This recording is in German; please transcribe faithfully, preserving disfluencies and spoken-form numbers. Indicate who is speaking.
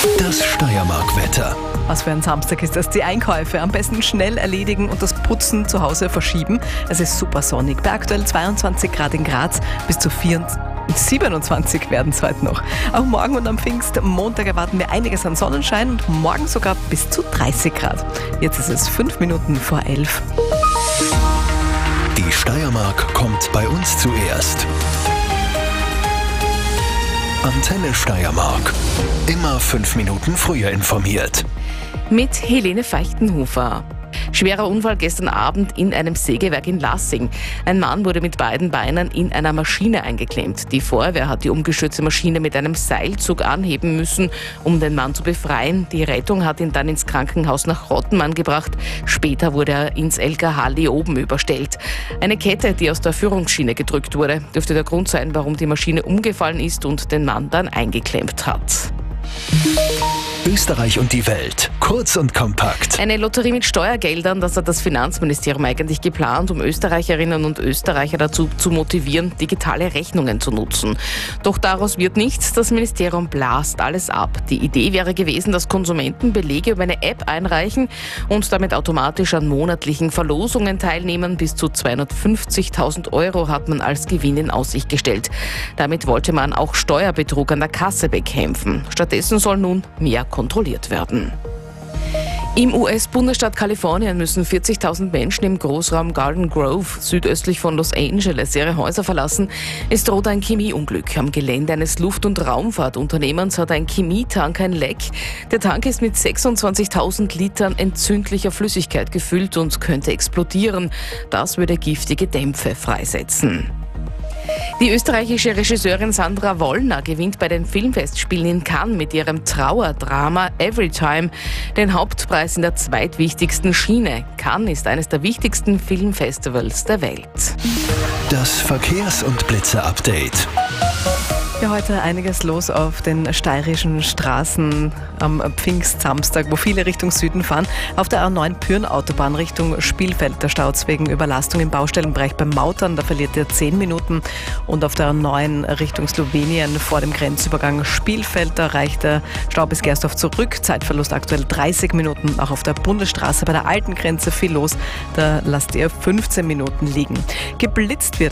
Speaker 1: Das Steiermark-Wetter.
Speaker 2: Was für ein Samstag ist das? Die Einkäufe am besten schnell erledigen und das Putzen zu Hause verschieben. Es ist super sonnig. Bei aktuell zweiundzwanzig Grad in Graz, bis zu siebenundzwanzig werden es heute noch. Auch morgen und am Pfingstmontag erwarten wir einiges an Sonnenschein und morgen sogar bis zu dreißig Grad. Jetzt ist es fünf Minuten vor elf.
Speaker 1: Die Steiermark kommt bei uns zuerst. Antenne Steiermark. Immer fünf Minuten früher informiert.
Speaker 3: Mit Helene Feichtenhofer. Schwerer Unfall gestern Abend in einem Sägewerk in Lassing. Ein Mann wurde mit beiden Beinen in einer Maschine eingeklemmt. Die Feuerwehr hat die umgestürzte Maschine mit einem Seilzug anheben müssen, um den Mann zu befreien. Die Rettung hat ihn dann ins Krankenhaus nach Rottenmann gebracht. Später wurde er ins L K H Leoben überstellt. Eine Kette, die aus der Führungsschiene gedrückt wurde, dürfte der Grund sein, warum die Maschine umgefallen ist und den Mann dann eingeklemmt hat.
Speaker 1: Österreich und die Welt. Kurz und kompakt.
Speaker 3: Eine Lotterie mit Steuergeldern, das hat das Finanzministerium eigentlich geplant, um Österreicherinnen und Österreicher dazu zu motivieren, digitale Rechnungen zu nutzen. Doch daraus wird nichts. Das Ministerium blast alles ab. Die Idee wäre gewesen, dass Konsumenten Belege über eine App einreichen und damit automatisch an monatlichen Verlosungen teilnehmen. Bis zu zweihundertfünfzigtausend Euro hat man als Gewinn in Aussicht gestellt. Damit wollte man auch Steuerbetrug an der Kasse bekämpfen. Stattdessen soll nun mehr kontrolliert werden. Im U S-Bundesstaat Kalifornien müssen vierzigtausend Menschen im Großraum Garden Grove südöstlich von Los Angeles ihre Häuser verlassen. Es droht ein Chemieunglück. Am Gelände eines Luft- und Raumfahrtunternehmens hat ein Chemietank ein Leck. Der Tank ist mit sechsundzwanzigtausend Litern entzündlicher Flüssigkeit gefüllt und könnte explodieren. Das würde giftige Dämpfe freisetzen. Die österreichische Regisseurin Sandra Wollner gewinnt bei den Filmfestspielen in Cannes mit ihrem Trauerdrama Everytime den Hauptpreis in der zweitwichtigsten Schiene. Cannes ist eines der wichtigsten Filmfestivals der Welt.
Speaker 1: Das Verkehrs- und Blitze-Update.
Speaker 2: Ja, heute einiges los auf den steirischen Straßen am Pfingstsamstag, wo viele Richtung Süden fahren. Auf der A neun Pürn-Autobahn Richtung Spielfeld, der staut wegen Überlastung im Baustellenbereich beim Mautern, da verliert ihr zehn Minuten. Und auf der A neun Richtung Slowenien vor dem Grenzübergang Spielfeld, da reicht der Stau bis Gersdorf zurück. Zeitverlust aktuell dreißig Minuten. Auch auf der Bundesstraße bei der alten Grenze viel los, da lasst ihr fünfzehn Minuten liegen. Geblitzt wird